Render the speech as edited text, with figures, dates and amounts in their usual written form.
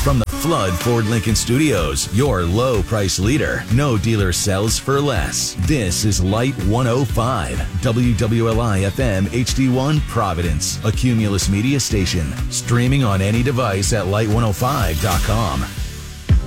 From the Flood Ford Lincoln Studios, your low price leader. No dealer sells for less. This is Light 105, WWLI FM HD1 Providence, a Cumulus media station. Streaming on any device at light105.com.